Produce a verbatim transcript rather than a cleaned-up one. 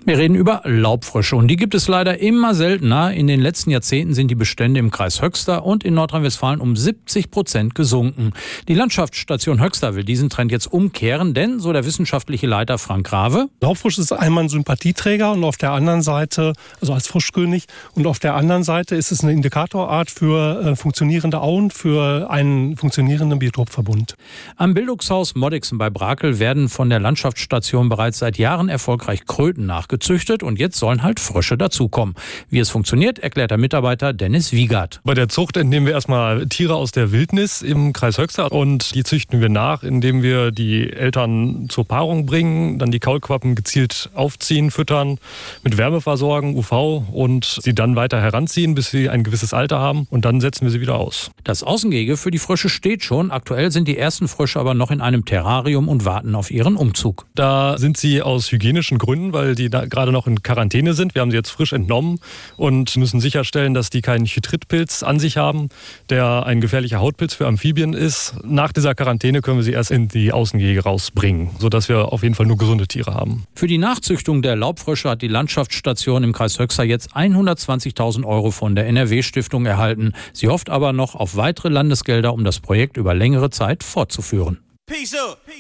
Wir reden über Laubfrösche und die gibt es leider immer seltener. In den letzten Jahrzehnten sind die Bestände im Kreis Höxter und in Nordrhein-Westfalen um siebzig Prozent gesunken. Die Landschaftsstation Höxter will diesen Trend jetzt umkehren, denn, so der wissenschaftliche Leiter Frank Grave: Laubfrosch ist einmal ein Sympathieträger und auf der anderen Seite, also als Froschkönig, und auf der anderen Seite ist es eine Indikatorart für äh, funktionierende Auen, für einen funktionierenden Biotopverbund. Am Bildungshaus Moddixen bei Brakel werden von der Landschaftsstation bereits seit Jahren erfolgreich Kröten nachgezüchtet und jetzt sollen halt Frösche dazukommen. Wie es funktioniert, erklärt der Mitarbeiter Dennis Wiegert. Bei der Zucht entnehmen wir erstmal Tiere aus der Wildnis im Kreis Höxter und die züchten wir nach, indem wir die Eltern zur Paarung bringen, dann die Kaulquappen gezielt aufziehen, füttern, mit Wärme versorgen, U V und sie dann weiter heranziehen, bis sie ein gewisses Alter haben und dann setzen wir sie wieder aus. Das Außengehege für die Frösche steht schon. Aktuell sind die ersten Frösche aber noch in einem Terrarium und warten auf ihren Umzug. Da sind sie aus hygienischen Gründen, weil die da gerade noch in Quarantäne sind. Wir haben sie jetzt frisch entnommen und müssen sicherstellen, dass die keinen Chytridpilz an sich haben, der ein gefährlicher Hautpilz für Amphibien ist. Nach dieser Quarantäne können wir sie erst in die Außengehege rausbringen, sodass wir auf jeden Fall nur gesunde Tiere haben. Für die Nachzüchtung der Laubfrösche hat die Landschaftsstation im Kreis Höxter jetzt hundertzwanzigtausend Euro von der N R W-Stiftung erhalten. Sie hofft aber noch auf weitere Landesgelder, um das Projekt über längere Zeit fortzuführen. Peace up.